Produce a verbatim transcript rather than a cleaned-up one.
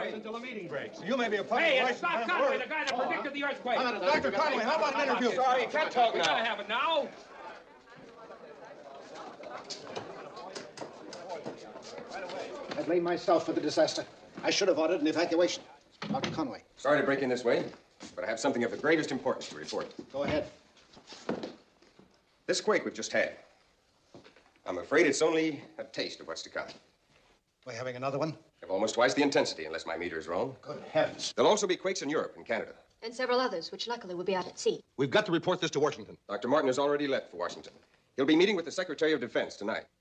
us until the meeting breaks. You may be a public Hey, relations it's not man, Conway, but the guy that predicted the earthquake. I'm Doctor Conway, how about an interview? Sorry, you can't talk now. We gotta have it now. I blame myself for the disaster. I should have ordered an evacuation. Doctor Conway. Sorry to break in this way, but I have something of the gravest importance to report. Go ahead. This quake we've just had, I'm afraid it's only a taste of what's to come. We're having another one? Of almost twice the intensity, unless my meter is wrong. Good heavens. There'll also be quakes in Europe and Canada. And several others, which luckily will be out at sea. We've got to report this to Washington. Doctor Martin has already left for Washington. He'll be meeting with the Secretary of Defense tonight.